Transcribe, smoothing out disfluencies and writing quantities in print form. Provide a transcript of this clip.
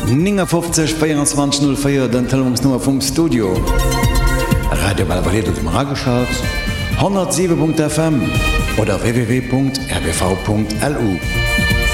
50 2404 den Telungsnummer vum Studio. Radio Balvalet dem Rageschaut 107.fm oder www.rbv.lu.